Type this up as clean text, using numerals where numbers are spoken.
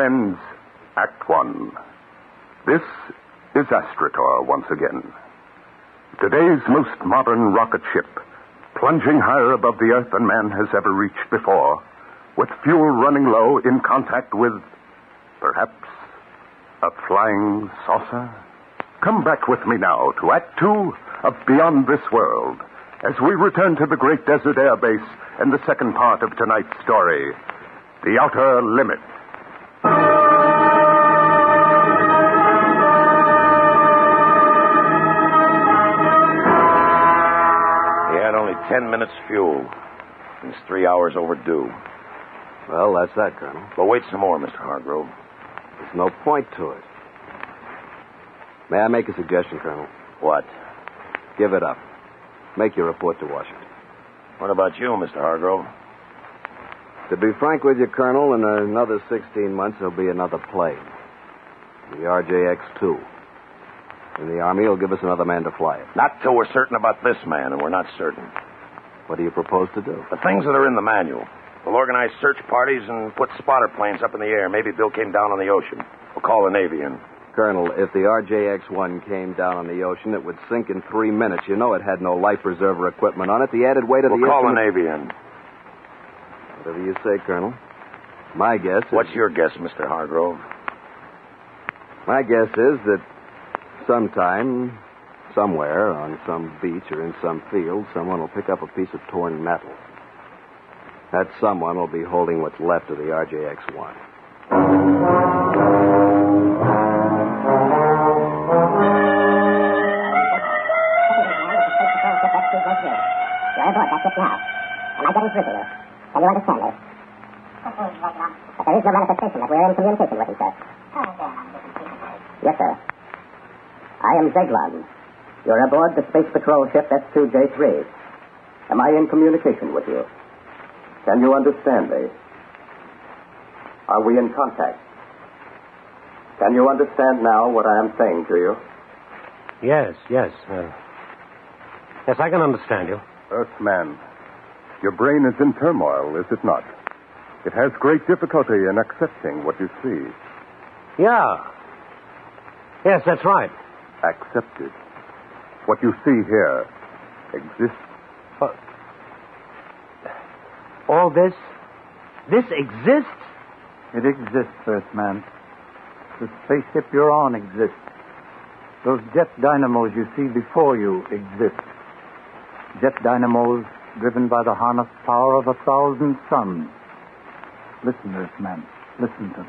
ends Act One. This is Astrator once again. Today's most modern rocket ship, plunging higher above the Earth than man has ever reached before, with fuel running low, in contact with, perhaps, a flying saucer? Come back with me now to Act Two of Beyond This World, as we return to the Great Desert Air Base and the second part of tonight's story, The Outer Limit. He had only 10 minutes fuel. He's 3 hours overdue. Well, that's that, Colonel. But wait some more, Mr. Hargrove. There's no point to it. May I make a suggestion, Colonel? What? Give it up. Make your report to Washington. What about you, Mr. Hargrove? To be frank with you, Colonel, in another 16 months, there'll be another plane. The RJX-2. And the Army will give us another man to fly it. Not till we're certain about this man, and we're not certain. What do you propose to do? The things that are in the manual. We'll organize search parties and put spotter planes up in the air. Maybe Bill came down on the ocean. We'll call the Navy in. Colonel, if the RJX-1 came down on the ocean, it would sink in 3 minutes. You know it had no life preserver equipment on it. The added weight of We'll the call instrument... the Navy in. Whatever you say, Colonel. My guess is... What's your guess, Mr. Hargrove? My guess is that sometime, somewhere, on some beach or in some field, someone will pick up a piece of torn metal. That someone will be holding what's left of the RJX-1. You're aboard that ship now. Am I getting through to you? Can you understand me? But there is no manifestation that we're in communication with you, sir. Yes, sir. I am Zeglon. You're aboard the Space Patrol ship S2J3. Am I in communication with you? Can you understand me? Are we in contact? Can you understand now what I am saying to you? Yes. Yes, I can understand you. Earthman, your brain is in turmoil, is it not? It has great difficulty in accepting what you see. Yeah. Yes, that's right. Accepted. What you see here exists. All this? This exists? It exists, Earthman. The spaceship you're on exists. Those jet dynamos you see before you exist. Jet dynamos driven by the harnessed power of 1,000 suns. Listen, Earthman. Listen to them.